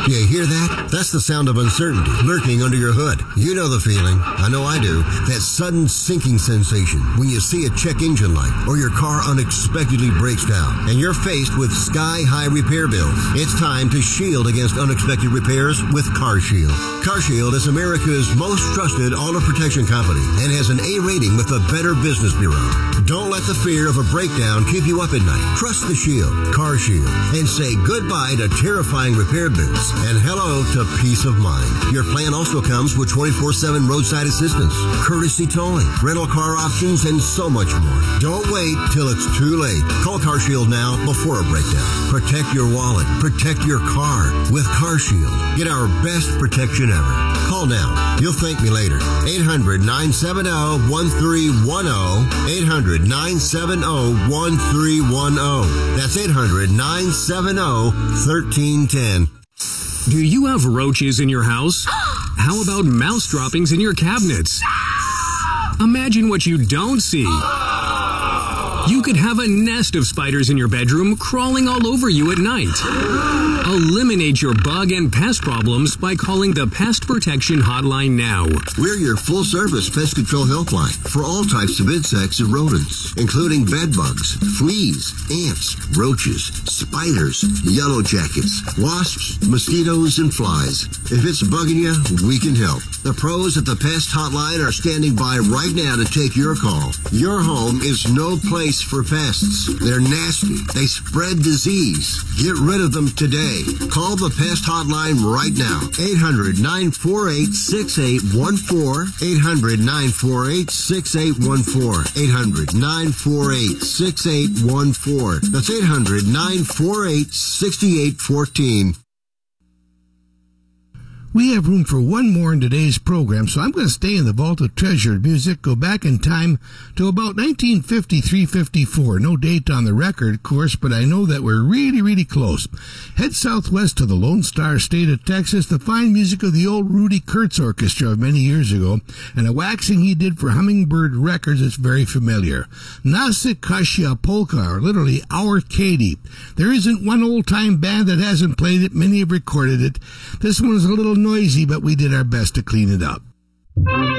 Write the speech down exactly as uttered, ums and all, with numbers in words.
You hear that? That's the sound of uncertainty lurking under your hood. You know the feeling. I know I do. That sudden sinking sensation when you see a check engine light or your car unexpectedly breaks down and you're faced with sky-high repair bills. It's time to shield against unexpected repairs with CarShield. CarShield is America's most trusted auto protection company and has an A rating with the Better Business Bureau. Don't let the fear of a breakdown keep you up at night. Trust the Shield, CarShield, and say goodbye to terrifying repair bills and hello to peace of mind. Your plan also comes with twenty-four seven roadside assistance, courtesy towing, rental car options, and so much more. Don't wait till it's too late. Call CarShield now before a breakdown. Protect your wallet. Protect your car with CarShield. Get our best protection ever. Call now. You'll thank me later. eight hundred, nine seven zero, one three one zero. eight hundred, nine seven zero, one three one zero. That's eight hundred, nine seven zero, one three one zero. Do you have roaches in your house? How about mouse droppings in your cabinets? Imagine what you don't see. You could have a nest of spiders in your bedroom crawling all over you at night. Eliminate your bug and pest problems by calling the Pest Protection Hotline now. We're your full-service pest control helpline for all types of insects and rodents, including bed bugs, fleas, ants, roaches, spiders, yellow jackets, wasps, mosquitoes, and flies. If it's bugging you, we can help. The pros at the Pest Hotline are standing by right now to take your call. Your home is no place for pests. They're nasty. They spread disease. Get rid of them today. Call the Pest Hotline right now. eight hundred, nine four eight, six eight one four. eight hundred, nine four eight, six eight one four. eight hundred, nine four eight, six eight one four. That's eight hundred, nine four eight, six eight one four. We have room for one more in today's program, so I'm going to stay in the vault of treasured music, go back in time to about nineteen fifty-three fifty-four. No date on the record, of course, but I know that we're really, really close. Head southwest to the Lone Star State of Texas to find music of the old Rudy Kurtz Orchestra of many years ago, and a waxing he did for Hummingbird Records is very familiar. Nasik Kashia Polka, or literally Our Katie. There isn't one old-time band that hasn't played it. Many have recorded it. This one is a little noisy, but we did our best to clean it up.